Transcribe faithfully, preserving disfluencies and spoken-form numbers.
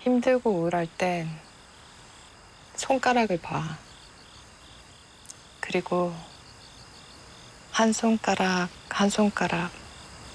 힘들고 우울할 땐 손가락을 봐. 그리고 한 손가락 한 손가락